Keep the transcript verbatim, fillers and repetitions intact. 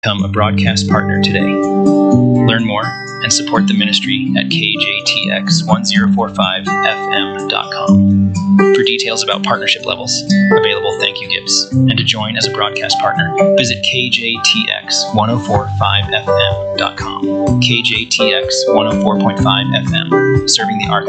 Become a broadcast partner today. Learn more and support the ministry at K J T X one oh four five F M dot com. For details about partnership levels, available thank you gifts, and to join as a broadcast partner, visit K J T X one oh four five F M dot com. K J T X one oh four point five F M, serving the arts.